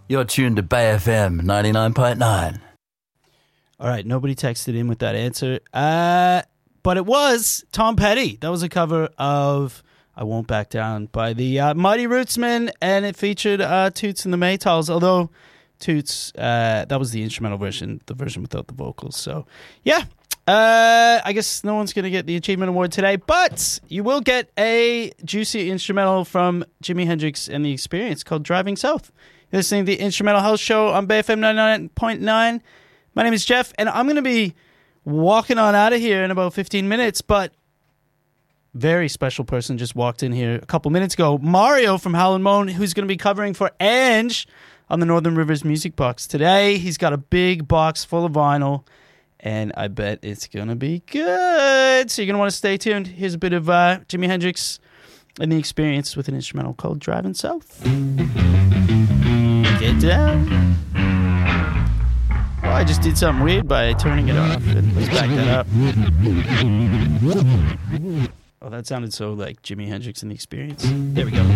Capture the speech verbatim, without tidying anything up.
You're tuned to Bay F M ninety-nine point nine. All right, nobody texted in with that answer. Uh, but it was Tom Petty. That was a cover of I Won't Back Down by the uh, Mighty Rootsmen, and it featured uh, Toots and the Maytals, although Toots, uh, that was the instrumental version, the version without the vocals. So, yeah, uh, I guess no one's going to get the Achievement Award today, but you will get a juicy instrumental from Jimi Hendrix and the Experience called Driving South. You're listening to the Instrumental House Show on Bay F M ninety-nine point nine. My name is Jeff, and I'm going to be walking on out of here in about fifteen minutes, but very special person just walked in here a couple minutes ago. Mario from Howlin' Moan, who's going to be covering for Ange on the Northern Rivers Music Box today. He's got a big box full of vinyl, and I bet it's going to be good. So you're going to want to stay tuned. Here's a bit of uh, Jimi Hendrix and the Experience with an instrumental called Driving South. Get down. Oh, I just did something weird by turning it off. Let's back that up. Oh, that sounded so like Jimi Hendrix and the Experience. There we go.